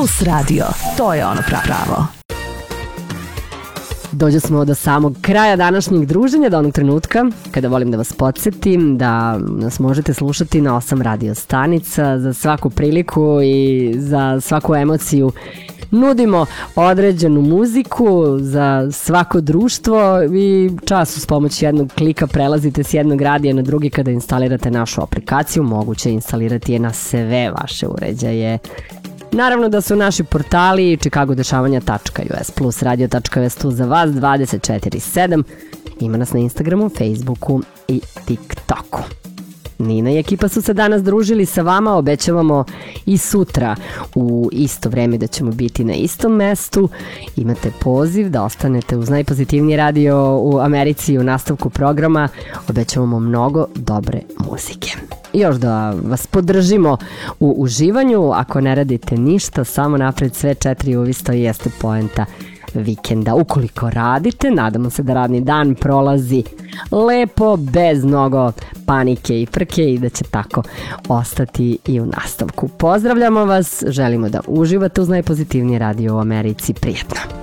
Plus radio, to je ono pravo. Dođe smo do samog kraja današnjeg druženja, do onog trenutka kada volim da vas podsjetim da nas možete slušati na 8 radio stanica. Za svaku priliku i za svaku emociju nudimo određenu muziku za svako društvo i čas uz pomoć jednog klika prelazite s jednog radija na drugi. Kada instalirate našu aplikaciju, moguće instalirati je na sve vaše uređaje. Naravno da su naši portali chicagodešavanja.us plus radio.us tu za vas 24/7. Ima nas na Instagramu, Facebooku i TikToku. Nina i ekipa su se danas družili sa vama, obećavamo i sutra u isto vreme da ćemo biti na istom mestu. Imate poziv da ostanete uz najpozitivniji radio u Americi u nastavku programa. Obećavamo mnogo dobre muzike. Još da vas podržimo u uživanju, ako ne radite ništa, samo napred sve 4 uvisto jeste poenta vikenda. Ukoliko radite, nadamo se da radni dan prolazi lepo, bez mnogo panike i frke i da će tako ostati i u nastavku. Pozdravljamo vas, želimo da uživate uz najpozitivniji radio u Americi. Prijetno!